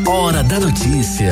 Hora da Notícia.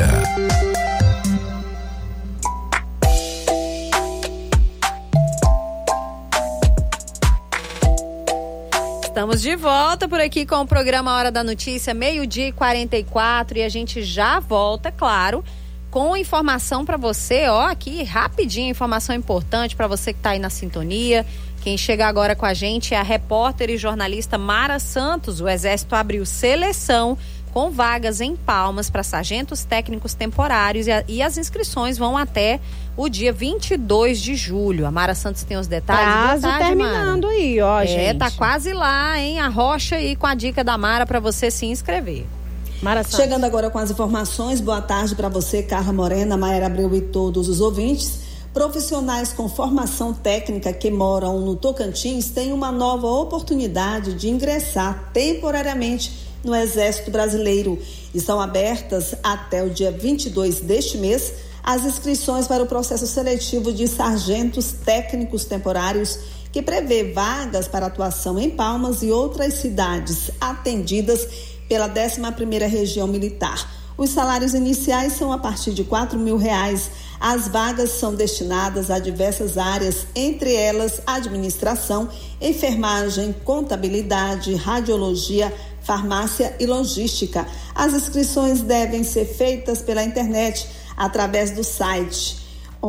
Estamos de volta por aqui com o programa Hora da Notícia, 12:44, e a gente já volta, claro, com informação para você, aqui rapidinho, informação importante para você que está aí na sintonia. Quem chega agora com a gente é a repórter e jornalista Mara Santos. O Exército abriu seleção com vagas em Palmas para sargentos técnicos temporários e as inscrições vão até o dia 22 de julho. A Mara Santos tem os detalhes. Prazo terminando Mara. Aí, gente. Tá quase lá, hein? Arrocha aí com a dica da Mara para você se inscrever. Mara Santos. Chegando agora com as informações. Boa tarde para você, Carla Morena, Maera Abreu e todos os ouvintes. Profissionais com formação técnica que moram no Tocantins têm uma nova oportunidade de ingressar temporariamente no Exército Brasileiro. Estão abertas até o dia 22 deste mês as inscrições para o processo seletivo de sargentos técnicos temporários, que prevê vagas para atuação em Palmas e outras cidades atendidas pela 11ª Região Militar. Os salários iniciais são a partir de R$4.000. As vagas são destinadas a diversas áreas, entre elas administração, enfermagem, contabilidade, radiologia, farmácia e logística. As inscrições devem ser feitas pela internet através do site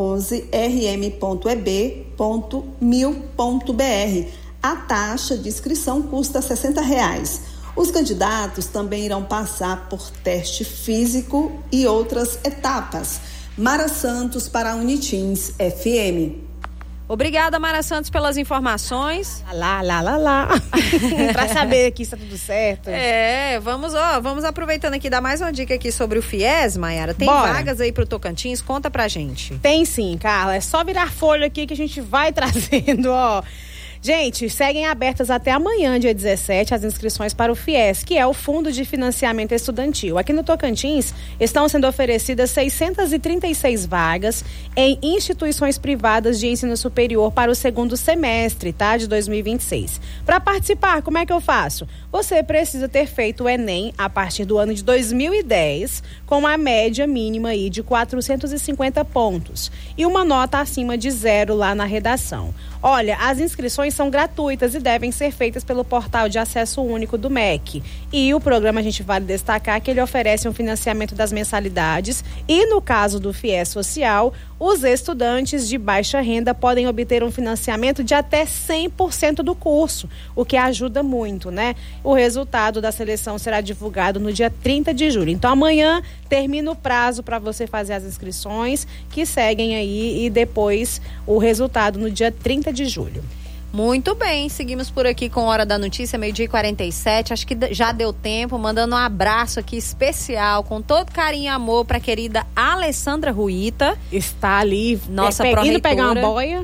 11rm.eb.mil.br. A taxa de inscrição custa R$60. Os candidatos também irão passar por teste físico e outras etapas. Mara Santos para a Unitins FM. Obrigada, Mara Santos, pelas informações. Lá. Pra saber que está tudo certo. Vamos aproveitando aqui, dar mais uma dica aqui sobre o FIES, Maiara. Tem vagas aí pro Tocantins? Conta pra gente. Tem sim, Carla. É só virar folha aqui que a gente vai trazendo, Gente, seguem abertas até amanhã, dia 17, as inscrições para o FIES, que é o Fundo de Financiamento Estudantil. Aqui no Tocantins, estão sendo oferecidas 636 vagas em instituições privadas de ensino superior para o segundo semestre, de 2026. Para participar, como é que eu faço? Você precisa ter feito o Enem a partir do ano de 2010, com a média mínima aí de 450 pontos e uma nota acima de 0 lá na redação. Olha, as inscrições são gratuitas e devem ser feitas pelo portal de acesso único do MEC. E o programa, a gente vale destacar que ele oferece um financiamento das mensalidades e, no caso do FIES Social, os estudantes de baixa renda podem obter um financiamento de até 100% do curso, o que ajuda muito, né? O resultado da seleção será divulgado no dia 30 de julho. Então, amanhã termina o prazo para você fazer as inscrições, que seguem aí, e depois o resultado no dia 30 de julho. Muito bem, seguimos por aqui com Hora da Notícia, 12:47. Acho que já deu tempo, mandando um abraço aqui especial, com todo carinho e amor, para a querida Alessandra Ruita. Está ali, nossa indo pegar uma boia.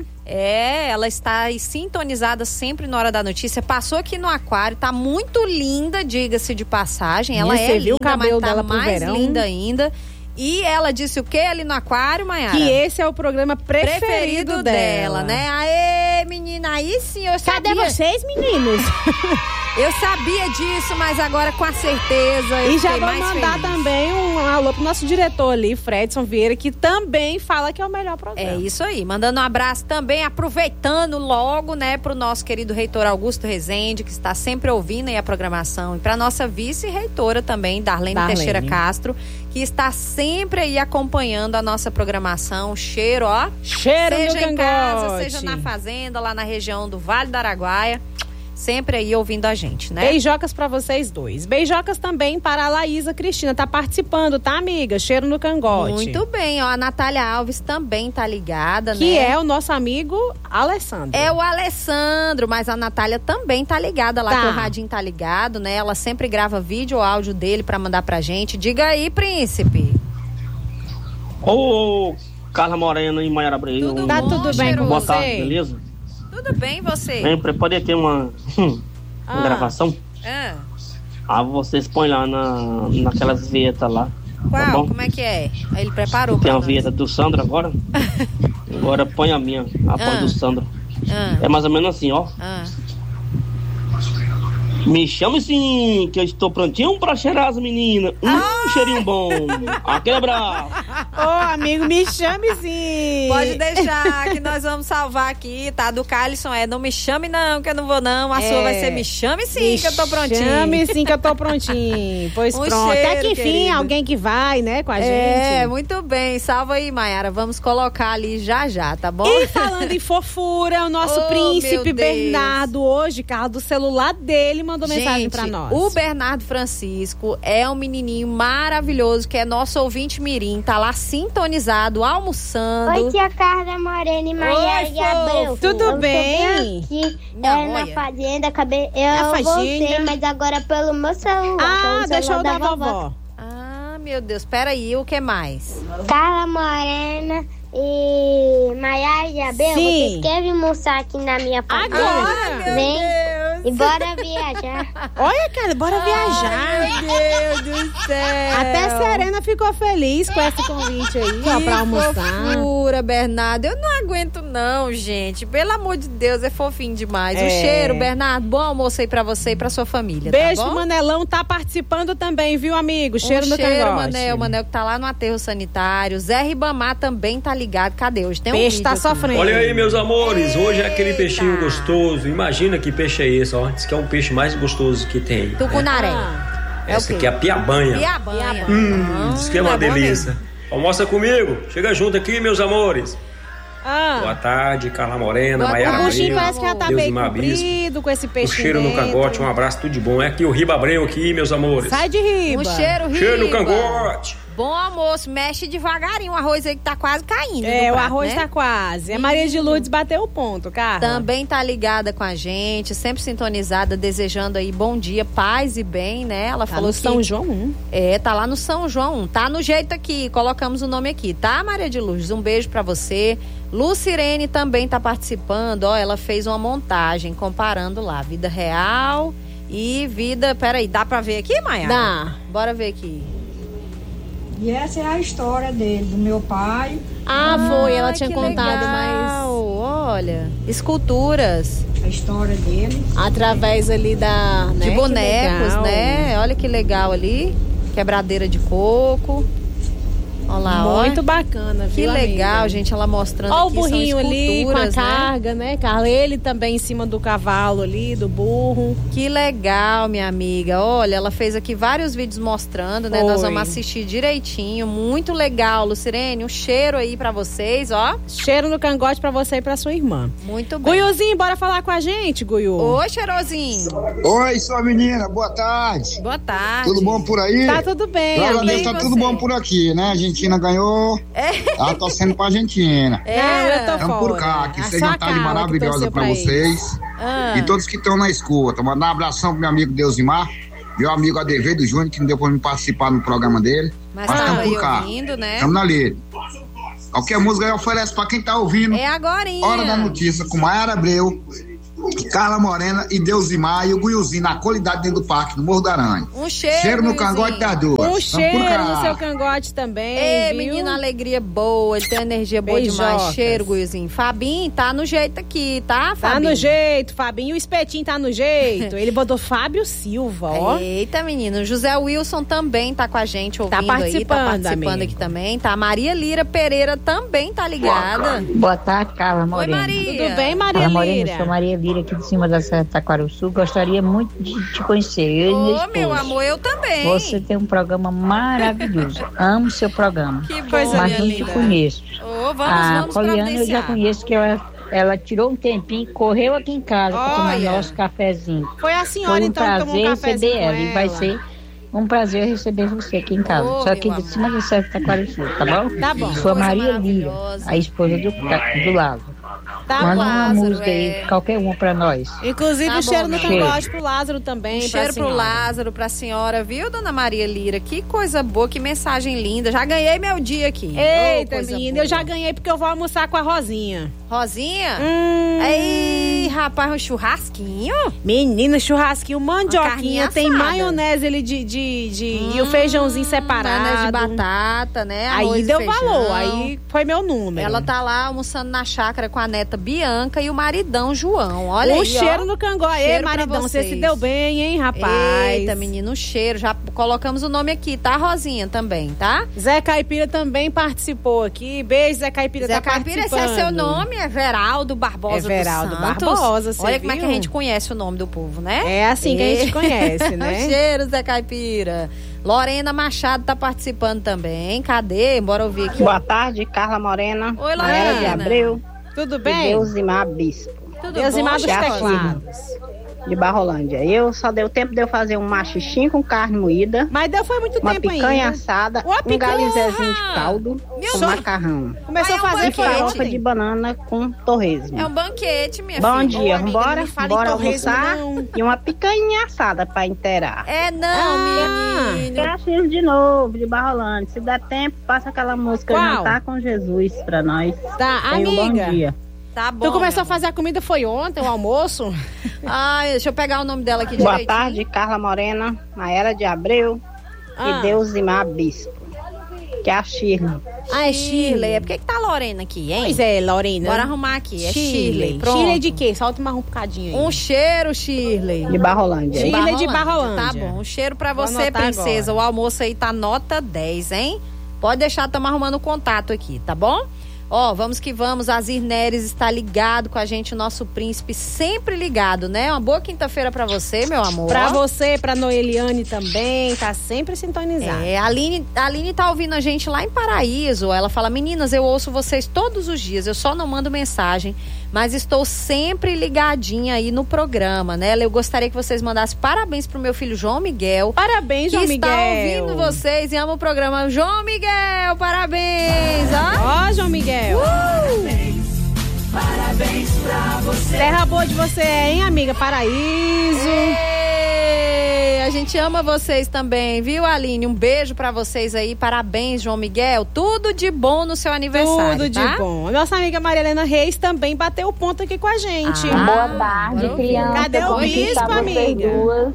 Ela está aí sintonizada sempre na Hora da Notícia. Passou aqui no aquário, tá muito linda, diga-se de passagem. Ela é linda, o cabelo mas tá dela mais verão. Linda ainda. E ela disse o quê ali no aquário, Maiara? Que esse é o programa preferido dela, né? Aê, menina, aí sim eu sabia. Cadê vocês, meninos? Eu sabia disso, mas agora com a certeza eu E já vou mais mandar feliz. também um alô pro nosso diretor ali, Fredson Vieira, que também fala que é o melhor programa. É isso aí, mandando um abraço também, aproveitando logo, né, pro nosso querido reitor Augusto Rezende, que está sempre ouvindo aí a programação, e pra nossa vice-reitora também, Darlene Teixeira Castro, que está sempre aí acompanhando a nossa programação. Cheiro Cheiro seja no em casa, cangote. seja na fazenda, lá na região do Vale do Araguaia, sempre aí ouvindo a gente, né? Beijocas pra vocês dois. Beijocas também para a Laísa Cristina, tá participando, tá, amiga? Cheiro no cangote. Muito bem, a Natália Alves também tá ligada, né? Que é o nosso amigo Alessandro. É o Alessandro, mas a Natália também tá ligada lá, que o radinho tá ligado, né? Ela sempre grava vídeo ou áudio dele pra mandar pra gente. Diga aí, príncipe. Ô, Carla Morena e Maiara Abreu. Tá tudo bem com Boa você? tarde, beleza? Tudo bem, você? Bem, pra poder ter uma gravação. Vocês põem lá naquelas vinhetas lá. Qual? Tá bom? Como é que é? Aí ele preparou. Tem a vinheta do Sandro agora. Agora põe a minha, a voz do Sandro. É mais ou menos assim, ó. Me chame sim, que eu estou prontinho pra cheirar as meninas. Cheirinho bom. Aquele abraço. Amigo, me chame sim. Pode deixar que nós vamos salvar aqui, tá? Do Carlson não me chame não, que eu não vou não. A sua vai ser me chame sim, que eu tô prontinho. Chame sim, que eu tô prontinho. Pois pronto. Cheiro, até que enfim, querido. Alguém que vai, né, com a gente. Muito bem. Salva aí, Maiara. Vamos colocar ali já, tá bom? E falando em fofura, o nosso príncipe Bernardo, hoje, Carla, do celular dele, mandou mensagem pra nós. O Bernardo Francisco é um menininho maravilhoso, que é nosso ouvinte mirim, tá lá sintonizado, almoçando. Oi, tia Carla Morena e Maiara Abreu. Tudo bem? Aqui, na fazenda, eu voltei, mas agora pelo meu celular. Deixa eu dar a vovó. Meu Deus, peraí, o que mais? Carla Morena e Maiara Abreu, vocês querem almoçar aqui na minha família? Agora, vem e bora viajar. Olha, cara, bora viajar. Meu Deus do céu. Até a Serena ficou feliz com esse convite aí, ó, pra almoçar. Fofura, Bernardo. Eu não aguento não, gente. Pelo amor de Deus, é fofinho demais. Um cheiro, Bernardo. Bom almoço aí pra você e pra sua família. Beijo, tá bom? Manelão tá participando também, viu, amigo? Cheiro no cangote. O Manel que tá lá no aterro sanitário. Zé Ribamar também tá ligado. Cadê? Hoje tem um peixe vídeo tá aqui. sofrendo. Olha aí, meus amores. Hoje é aquele peixinho gostoso. Imagina que peixe é esse, ó. Diz que é um peixe mais gostoso que tem. Tucunaré. Essa aqui é a piabanha. Diz que é uma delícia. Almoça comigo. Chega junto aqui, meus amores. Boa tarde, Carla Morena, Maiara Abreu. O buchinho parece que ela tá meio comprido com esse peixe. Um cheiro no cangote, um abraço, tudo de bom. É aqui o Riba Abreu aqui, meus amores. Sai de riba. Um cheiro, Riba. Cheiro no cangote. Bom almoço, mexe devagarinho o arroz aí que tá quase caindo. O arroz tá quase. A Maria de Lourdes bateu o ponto, Carla. Também tá ligada com a gente, sempre sintonizada, desejando aí bom dia, paz e bem, né? Ela falou que... São João 1. Tá lá no São João 1. Tá no jeito aqui, colocamos o nome aqui, tá, Maria de Lourdes? Um beijo pra você. Lucirene também tá participando, ó, ela fez uma montagem comparando lá, vida real e vida... Peraí, dá pra ver aqui, Maia? Dá. Bora ver aqui. E essa é a história dele, do meu pai. Foi, ela tinha contado, legal. Mas... Olha, esculturas. A história dele. Através ali da... De bonecos, né? Olha que legal ali. Quebradeira de coco. Olha lá, muito bacana, viu, que legal, amiga? gente, ela mostrando aqui. Olha o burrinho ali com a carga, né, Carla? Ele também em cima do cavalo ali, do burro. Que legal, minha amiga. Olha, ela fez aqui vários vídeos mostrando, né? Nós vamos assistir direitinho. Muito legal, Lucirene. Um cheiro aí pra vocês, ó. Cheiro no cangote pra você e pra sua irmã. Muito bem. Guiuzinho, bora falar com a gente, Guiu? Oi, cheirosinho. Oi, sua menina, boa tarde. Boa tarde. Tudo bom por aí? Tá tudo bem, Glória a Deus, tá tudo bom por aqui, né? A Argentina ganhou. Ela torcendo pra Argentina. Eu tô Estamos por cá, que seja uma tarde maravilhosa pra vocês. Ah. E todos que estão na escuta. Mandar um abração pro meu amigo Deusimar, meu amigo ADV do Júnior, que não deu pra me participar no programa dele. Mas estamos por cá. Ouvindo, né? Estamos na lei. Qualquer música eu ofereço pra quem tá ouvindo. É agorinha. Hora da Notícia com Maiara Abreu, Carla Morena e Deusimar e o Guiuzinho na qualidade dentro do parque, no Morro da Aranha. Um cheiro, cheiro no cangote das duas. Um cheiro no seu cangote também. Ei, viu? menina, alegria boa, ele tem energia boa demais. Cheiro, Guiuzinho. Fabinho tá no jeito aqui, tá, Fabinho? Tá no jeito, Fabinho. O espetinho tá no jeito. Ele botou Fábio Silva, ó. Eita, menino. O José Wilson também tá com a gente ouvindo tá participando, aí. Tá participando amigo. aqui também. Tá. A Maria Lira Pereira também tá ligada. Boa tarde, Carla Morena. Oi, Maria. Tudo bem, Maria Carla Morena, Lira? eu sou Maria Lira aqui de cima da Serra de Taquaruçu. Gostaria muito de te conhecer. Eu e minha esposa. meu amor, eu também. Você tem um programa maravilhoso. Amo seu programa. Que bom, mas não te linda. conheço. Vamos Poliana eu já conheço, que ela tirou um tempinho e correu aqui em casa para tomar nosso cafezinho. Foi a senhora, Foi então, que tomou um cafezinho receber ela. E vai ser um prazer receber você aqui em casa. Só aqui de cima do Serra de Taquaruçu, tá bom? Tá bom. Sua Maria Lira, a esposa do Lázaro. Tá, manda uma Lázaro, música aí, qualquer uma pra nós. Inclusive Tá o cheiro bom, no cheiro. cangote pro Lázaro também. Cheiro pro Lázaro, pra senhora, viu, dona Maria Lira? Que coisa boa, que mensagem linda. Já ganhei meu dia aqui. Eita, menina, eu já ganhei porque eu vou almoçar com a Rosinha. Rosinha? Ei, rapaz, um churrasquinho? Menina, churrasquinho, mandioquinha, tem maionese ali e o feijãozinho separado. Maionese de batata, né? Aí deu valor, aí foi meu número. Ela tá lá almoçando na chácara com a neta Bianca e o maridão João. Olha aí, o cheiro no Cangó. Ei, maridão, você se deu bem, hein, rapaz? Eita, menino, um cheiro. Já colocamos o nome aqui, tá, Rosinha, também, tá? Zé Caipira também participou aqui. Beijo, Zé Caipira, Zé Caipira, esse é seu nome? É Veraldo Barbosa dos Santos. Barbosa, você Olha viu? Como é que a gente conhece o nome do povo, né? É assim que a gente conhece, né? Cheiro, Zé Caipira. Lorena Machado tá participando também. Cadê? Bora ouvir aqui. Boa tarde, Carla Morena. Oi, Lorena. Maera de Abreu. Tudo bem? Deusimar Bispo. Deusimar dos teclados. De Barrolândia. Eu só deu tempo de eu fazer um machixim com carne moída. Mas foi muito tempo ainda. Uma picanha assada, um galizezinho de caldo com macarrão. Começou a fazer farofa de banana com torresmo. É um banquete, minha filha. Bom dia, bora almoçar. E uma picanha assada pra inteirar. Menino. Caxias de novo, de Barrolândia. Se der tempo, passa aquela música Jantar com Jesus pra nós. Tá, amiga. Um bom dia. Tá bom. Tu começou a fazer a comida, foi ontem, o almoço? Deixa eu pegar o nome dela aqui Boa direitinho. tarde, Carla Morena, Maera de Abreu e Deusimar Bispo. Que é a Shirley. É Shirley. Por que tá a Lorena aqui, hein? Pois é, Lorena. Bora arrumar aqui. É Shirley. Pronto. Shirley de quê? Solta mais um bocadinho aí. Um cheiro, Shirley. De Barrolândia. Shirley de Barrolândia. Tá bom. Um cheiro pra você, princesa. Agora. O almoço aí tá nota 10, hein? Pode deixar, estamos arrumando o contato aqui, tá bom? Vamos que vamos, Azir Neres está ligado com a gente, o nosso príncipe sempre ligado, né? Uma boa quinta-feira pra você, meu amor. Pra você, pra Noeliane também, tá sempre sintonizada. A Aline tá ouvindo a gente lá em Paraíso, ela fala, meninas, eu ouço vocês todos os dias, eu só não mando mensagem, mas estou sempre ligadinha aí no programa, né? Eu gostaria que vocês mandassem parabéns pro meu filho João Miguel. Parabéns, João Miguel. Que está ouvindo vocês e ama o programa. João Miguel, parabéns! Ó, João Miguel. Parabéns pra você. Terra boa de você, hein, amiga? Paraíso. A gente ama vocês também, viu, Aline? Um beijo pra vocês aí. Parabéns, João Miguel. Tudo de bom no seu aniversário. Tudo de bom. Nossa amiga Maria Helena Reis também bateu o ponto aqui com a gente. Boa tarde, criança. Cadê o bispo, amiga?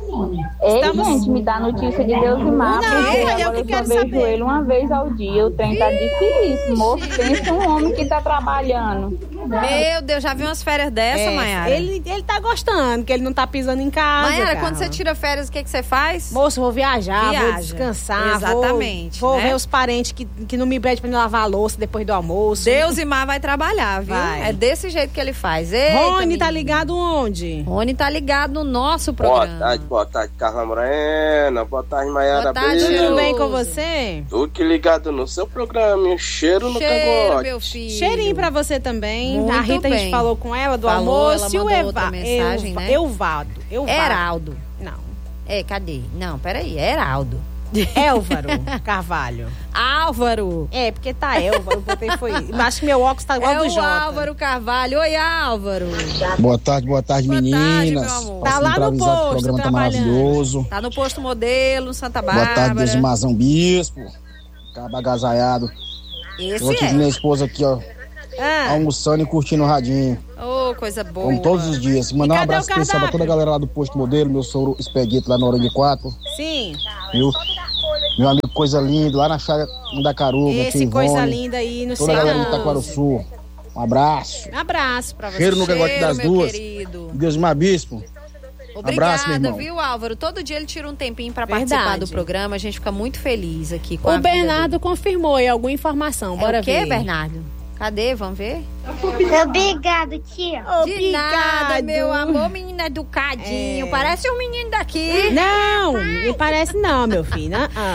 Gente, me dá notícia de Deusimar. Eu que quero saber. Eu ele uma vez ao dia. O trem tá difícil. Moço, pensa um homem que tá trabalhando. Meu Deus, já viu umas férias dessa, Maiara? Ele tá gostando, que ele não tá pisando em casa. Maiara, quando você tira férias, o que você faz? Moço, vou viajar, vou descansar. Exatamente. Vou ver os parentes que não me pedem pra me lavar a louça depois do almoço. Deusimar vai trabalhar, viu? Vai. É desse jeito que ele faz. Eita, Rony tá ligado onde? Rony tá ligado no nosso programa. Boa tarde, Carla Morena. Boa tarde, Maiara. Boa tarde, tudo bem com você? Tudo que ligado no seu programa. Cheiro no cangote. Meu filho. Cheirinho pra você também. Muito a Rita, bem. A gente falou com ela do almoço. Ela mandou outra mensagem, né? Evaldo. Heraldo. Não. Cadê? Não, peraí. Heraldo. Álvaro Carvalho. Álvaro. Porque tá Álvaro, foi. Acho que meu óculos tá igual do Jota. Álvaro Carvalho. Oi, Álvaro. Boa tarde, meninas. Meu amor. Tá lá no posto, o programa tá maravilhoso. Tá no posto modelo, Santa Bárbara. Boa tarde, Deusimazão Bispo. Cabo agasalhado. Esse aqui com minha esposa aqui, ó. Almoçando e curtindo o radinho. Coisa boa. Como todos os dias. Mandar um abraço especial pra toda a galera lá do posto modelo, meu sogro Espeguete lá na Hora de 4. Sim. Viu? Meu amigo Coisa Linda, lá na Chácara da Caruga. Esse Coisa Linda aí no toda a galera de Itaquaruçu. Um abraço. Um abraço pra você. Cheiro no cangote das duas. Deusimar Bispo. Obrigada, abraço, meu irmão. Viu, Álvaro? Todo dia ele tira um tempinho pra participar do programa. A gente fica muito feliz aqui com o Bernardo confirmou aí alguma informação. Bora ver. O que, Bernardo? Cadê? Vamos ver? Obrigado, tia. De nada, meu amor, menino educadinho. Parece um menino daqui. Não parece não, meu filho.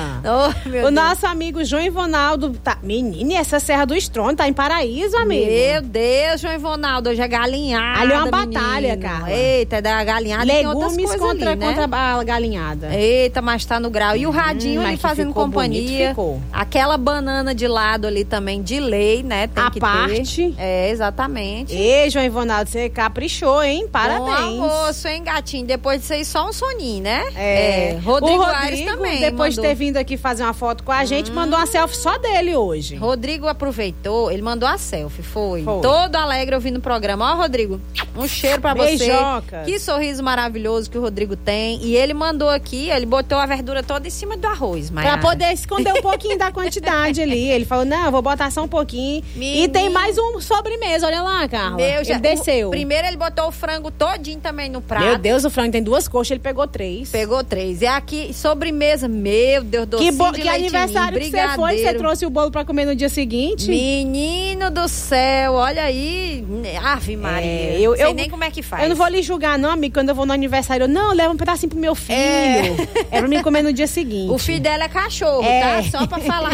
Meu nosso amigo João Ivonaldo tá... Menina, essa Serra do Estrondo tá em Paraíso, amigo. Meu Deus, João Ivonaldo, hoje é galinhada. Ali é uma batalha, cara. Eita, da galinhada. Legumes contra a galinhada. Eita, mas tá no grau. E o radinho ali fazendo companhia. Bonito, aquela banana de lado ali também, de lei, né? Tem parte. Exatamente. E João Ivonaldo, você caprichou, hein? Parabéns. Bom almoço, hein, gatinho? Depois disso aí, só um soninho, né? Rodrigo Aires também. Depois de ter vindo aqui fazer uma foto com a gente, mandou uma selfie só dele hoje. Rodrigo aproveitou, ele mandou a selfie, foi. Todo alegre ouvindo o programa. Ó, Rodrigo, um cheiro pra Beijoca. você. Que sorriso maravilhoso que o Rodrigo tem. E ele mandou aqui, ele botou a verdura toda em cima do arroz, Maiara. Pra poder esconder um pouquinho da quantidade ali. Ele falou, não, eu vou botar só um pouquinho. E tem mais um sobremesa, olha lá, Carla. Ele desceu. Primeiro ele botou o frango todinho também no prato. Meu Deus, o frango tem 2 coxas, ele pegou 3. E aqui, sobremesa, meu Deus, docinho de leite ninho, aniversário que você foi, você trouxe o bolo pra comer no dia seguinte? Menino do céu, olha aí. Ave Maria. Eu sei nem como é que faz. Eu não vou lhe julgar, não, amigo, quando eu vou no aniversário. Não, leva um pedacinho pro meu filho. É pra mim comer no dia seguinte. O filho dela é cachorro, tá? Só pra falar.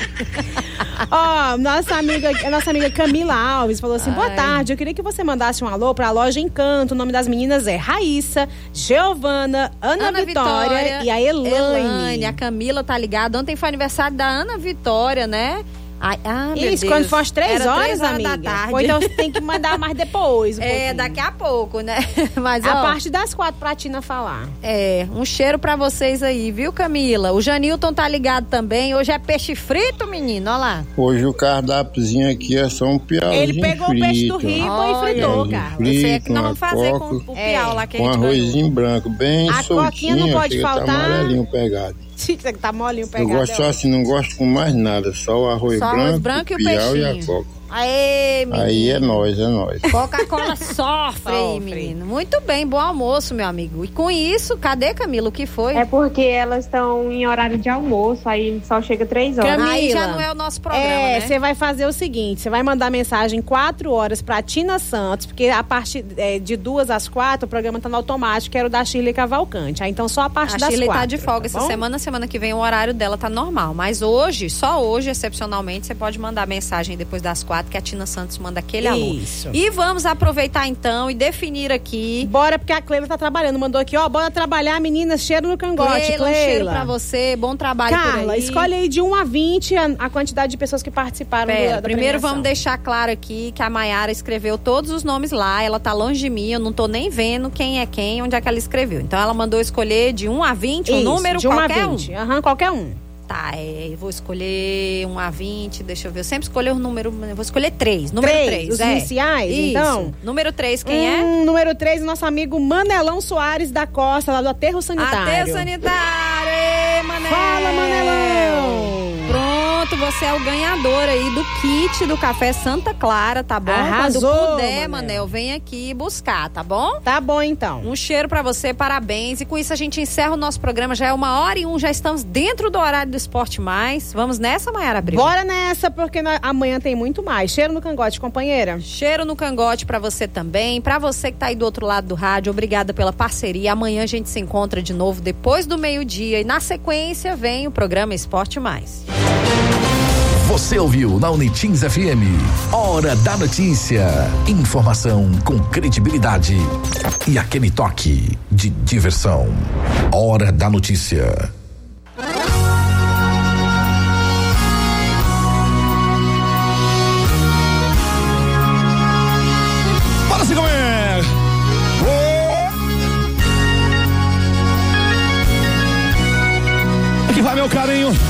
Ó, nossa amiga Camila Alves falou assim, boa tarde, eu queria que você mandasse um alô pra loja Encanto. O nome das meninas é Raíssa, Giovana, Ana Vitória e a Elaine. A Camila tá ligada. Ontem foi aniversário da Ana Vitória, né? Isso, quando for às 3 horas, amiga. Da tarde. Ou então você tem que mandar mais depois. Daqui a pouco, né? Mas, a partir das 4 pra Tina falar. Um cheiro pra vocês aí, viu, Camila? O Janilton tá ligado também. Hoje é peixe frito, menino, olha lá. Hoje o cardápiozinho aqui é só um piauzinho frito. Ele pegou frito. O peixe do Ribo e fritou, cara. Isso é que nós vamos fazer com o piau lá que a gente com arrozinho branco, bem soltinho. A coquinha não pode faltar. Tá amarelinho pegado. Tá molinho pegado. Eu gosto só assim, não gosto com mais nada. Só o arroz branco, o piau e a coca. Aê, menino. Aí é nóis. Coca-Cola sofre, menino. Muito bem, bom almoço, meu amigo. E com isso, cadê, Camila? O que foi? É porque elas estão em horário de almoço, aí só chega 3 horas. Camila, aí já não é o nosso programa, né? Você vai fazer o seguinte, você vai mandar mensagem 4 horas pra Tina Santos, porque a partir de 2 às 4, o programa tá no automático, que era o da Shirley Cavalcante. Aí, então, só a partir das 4. A Shirley tá de folga essa semana que vem o horário dela tá normal. Mas hoje, só hoje, excepcionalmente, você pode mandar mensagem depois das 4, que a Tina Santos manda aquele alô. Isso. E vamos aproveitar então e definir aqui. Bora, porque a Cleila tá trabalhando. Mandou aqui, ó, bora trabalhar, meninas, cheiro no cangote. Cleila. Um cheiro pra você, bom trabalho por aí. Carla, escolhe aí de 1 a 20 a quantidade de pessoas que participaram da primeiro premiação. Vamos deixar claro aqui que a Maiara escreveu todos os nomes lá, ela tá longe de mim, eu não tô nem vendo quem é quem, onde é que ela escreveu. Então ela mandou escolher de 1 a 20, um número de 1 qualquer a 20. Qualquer um. Tá, eu vou escolher 1 a 20, deixa eu ver. Eu sempre escolho o número, eu vou escolher 3. Número 3. Os iniciais, isso. Então? Número 3, quem é? Número 3, nosso amigo Manelão Soares da Costa, lá do Aterro Sanitário. Aterro Sanitário! Ei, Manel! Fala, Manelão! Pronto, você é o ganhador aí do kit do Café Santa Clara, tá bom? Arrasou, quando puder, Manel, vem aqui buscar, tá bom? Tá bom, então. Um cheiro pra você, parabéns. E com isso a gente encerra o nosso programa, já é 1h01, já estamos dentro do horário do Esporte Mais. Vamos nessa, Maiara Abreu? Bora nessa, porque amanhã tem muito mais. Cheiro no cangote, companheira. Cheiro no cangote pra você também. Pra você que tá aí do outro lado do rádio, obrigada pela parceria. Amanhã a gente se encontra de novo depois do meio-dia. E na sequência vem o programa Esporte Mais. Você ouviu na Unitins FM. Hora da Notícia. Informação com credibilidade e aquele toque de diversão. Hora da Notícia. Bora se comer! Aqui vai meu carinho.